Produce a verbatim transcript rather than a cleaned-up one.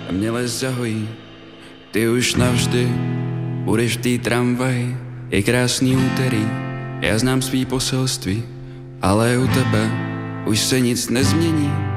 a mě les zahojí. Ty už navždy budeš v té tramvaji, je krásný úterý, já znám svý poselství, ale u tebe už se nic nezmění.